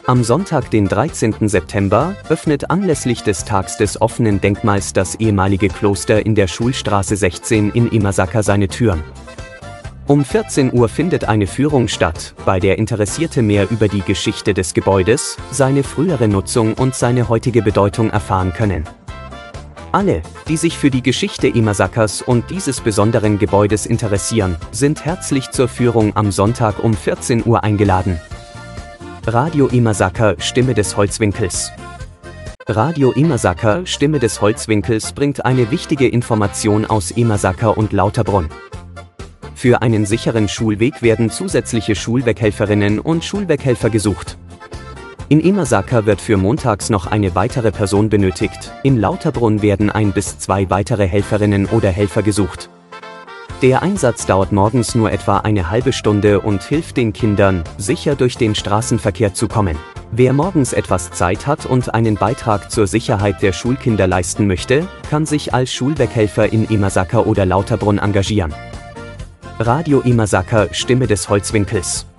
Am Sonntag, den 13. September, öffnet anlässlich des Tags des offenen Denkmals das ehemalige Kloster in der Schulstraße 16 in Imasaka seine Türen. Um 14 Uhr findet eine Führung statt, bei der Interessierte mehr über die Geschichte des Gebäudes, seine frühere Nutzung und seine heutige Bedeutung erfahren können. Alle, die sich für die Geschichte Imasakas und dieses besonderen Gebäudes interessieren, sind herzlich zur Führung am Sonntag um 14 Uhr eingeladen. Radio Imasaka, Stimme des Holzwinkels. Radio Imasaka, Stimme des Holzwinkels bringt eine wichtige Information aus Imasaka und Lauterbrunn. Für einen sicheren Schulweg werden zusätzliche Schulweghelferinnen und Schulweghelfer gesucht. In Imasaka wird für montags noch eine weitere Person benötigt, in Lauterbrunn werden 1 bis 2 weitere Helferinnen oder Helfer gesucht. Der Einsatz dauert morgens nur etwa eine halbe Stunde und hilft den Kindern, sicher durch den Straßenverkehr zu kommen. Wer morgens etwas Zeit hat und einen Beitrag zur Sicherheit der Schulkinder leisten möchte, kann sich als Schulweghelfer in Imasaka oder Lauterbrunn engagieren. Radio Imasaka, Stimme des Holzwinkels.